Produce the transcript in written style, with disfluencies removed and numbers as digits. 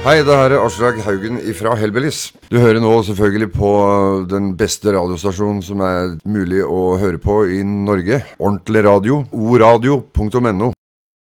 Hei, det her Aslak Haugen fra Hellbillies. Du hører nå selvfølgelig på den beste radiostasjonen som mulig å høre på i Norge. Ordentlig radio, oradio.no.